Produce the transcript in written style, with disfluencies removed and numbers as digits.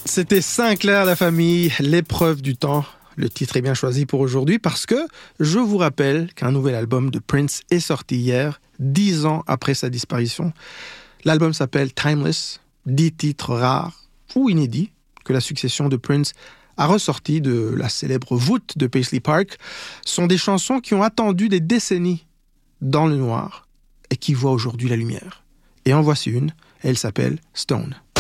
C'était Sinclair la famille, l'épreuve du temps. Le titre est bien choisi pour aujourd'hui parce que je vous rappelle qu'un nouvel album de Prince est sorti hier, 10 ans après sa disparition. L'album s'appelle Timeless, 10 titres rares ou inédits que la succession de Prince a ressortis de la célèbre voûte de Paisley Park sont des chansons qui ont attendu des décennies dans le noir et qui voient aujourd'hui la lumière. Et en voici une, elle s'appelle Stone.